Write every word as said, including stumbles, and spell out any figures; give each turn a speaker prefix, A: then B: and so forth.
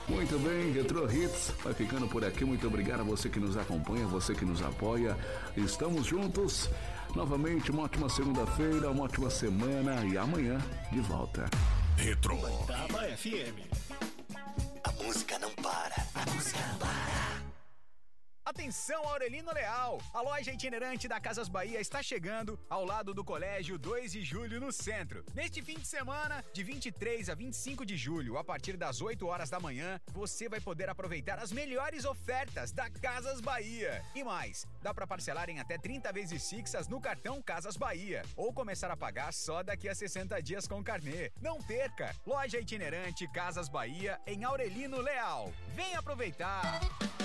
A: Muito bem, Retro Hits vai ficando por aqui. Muito obrigado a você que nos acompanha, você que nos apoia. Estamos juntos. Novamente, uma ótima segunda-feira, uma ótima semana e amanhã de volta.
B: Retro
C: Taba F M.
D: A música não para. A música não para.
E: Atenção, Aurelino Leal! A loja itinerante da Casas Bahia está chegando ao lado do Colégio dois de Julho, no centro. Neste fim de semana, de vinte e três a vinte e cinco de julho, a partir das oito horas da manhã, você vai poder aproveitar as melhores ofertas da Casas Bahia. E mais, dá para parcelar em até trinta vezes fixas no cartão Casas Bahia, ou começar a pagar só daqui a sessenta dias com carnê. Não perca! Loja itinerante Casas Bahia, em Aurelino Leal. Vem aproveitar!